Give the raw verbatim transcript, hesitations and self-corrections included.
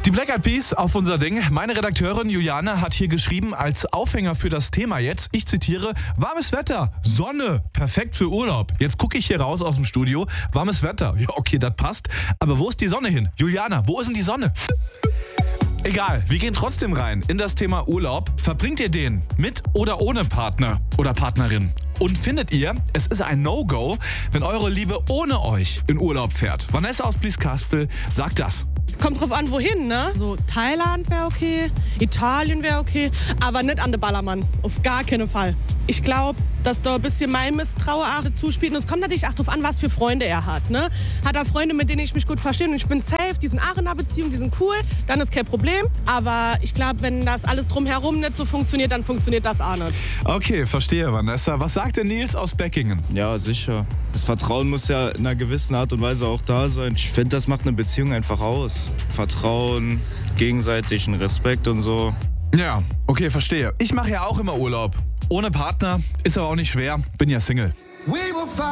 Die Black Eyed Peas auf unser Ding. Meine Redakteurin Juliane hat hier geschrieben als Aufhänger für das Thema jetzt, ich zitiere, warmes Wetter, Sonne, perfekt für Urlaub. Jetzt gucke ich hier raus aus dem Studio, warmes Wetter, ja okay, das passt. Aber wo ist die Sonne hin? Juliana, wo ist denn die Sonne? Egal, wir gehen trotzdem rein in das Thema Urlaub. Verbringt ihr den mit oder ohne Partner oder Partnerin? Und findet ihr, es ist ein No-Go, wenn eure Liebe ohne euch in Urlaub fährt? Vanessa aus Blieskastel sagt das. Kommt drauf an, wohin, ne? So Thailand wäre okay, Italien wäre okay, aber nicht an den Ballermann. Auf gar keinen Fall. Ich glaube, dass da ein bisschen mein Misstrauen zuspielt. Und es kommt natürlich auch darauf an, was für Freunde er hat, ne? Hat er Freunde, mit denen ich mich gut verstehe und ich bin safe, die sind auch in einer Beziehung, die sind cool, dann ist kein Problem. Aber ich glaube, wenn das alles drumherum nicht so funktioniert, dann funktioniert das auch nicht. Okay, verstehe, Vanessa. Was sagt denn Nils aus Beckingen? Ja, sicher. Das Vertrauen muss ja in einer gewissen Art und Weise auch da sein. Ich finde, das macht eine Beziehung einfach aus. Vertrauen, gegenseitigen Respekt und so. Ja, okay, verstehe. Ich mache ja auch immer Urlaub. Ohne Partner, ist aber auch nicht schwer, bin ja Single.